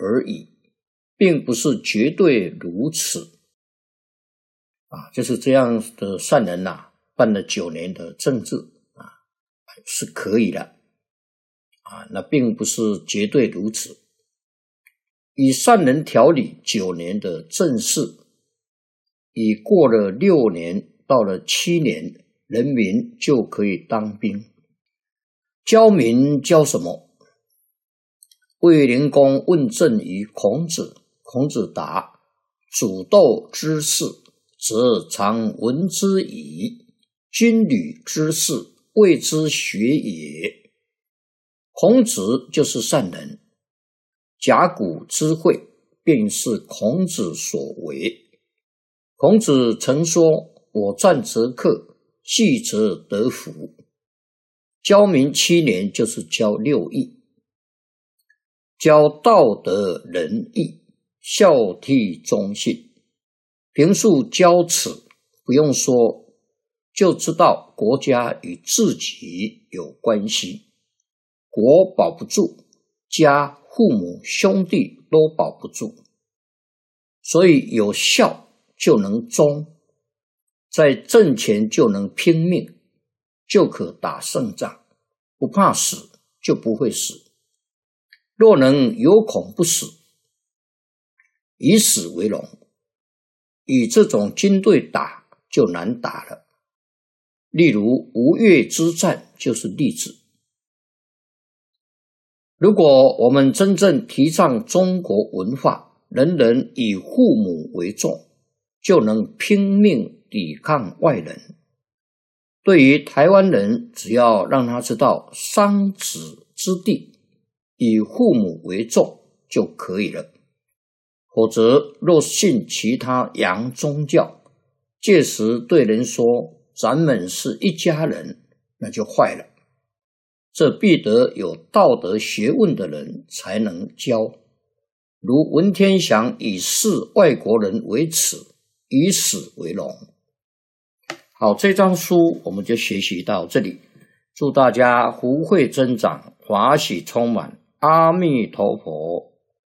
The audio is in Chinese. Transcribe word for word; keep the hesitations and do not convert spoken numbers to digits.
而已，并不是绝对如此啊。就是这样的善人呐、啊，办了九年的政治啊，是可以的啊，那并不是绝对如此。以善人调理九年的政事，已过了六年，到了七年，人民就可以当兵。教民教什么？卫灵公问政于孔子，孔子答：主斗之事，则常闻之矣；军旅之事，谓之学也。孔子就是善人，甲骨之会便是孔子所为。孔子曾说：我战则克，继则得福。教民七年就是教六艺，教道德仁义，孝悌忠信。平素教此，不用说，就知道国家与自己有关系。国保不住，家、父母、兄弟都保不住。所以有孝就能忠，在阵前就能拼命，就可打胜仗，不怕死就不会死。若能有恐不死，以死为荣，与这种军队打就难打了。例如吴越之战就是例子。如果我们真正提倡中国文化，人人以父母为重，就能拼命抵抗外人。对于台湾人，只要让他知道商子之地，以父母为重就可以了。否则若信其他洋宗教，届时对人说咱们是一家人，那就坏了。这必得有道德学问的人才能教，如文天祥以视外国人为耻，以死为荣。好，这章书我们就学习到这里，祝大家福慧增长，法喜充满，阿弥陀佛。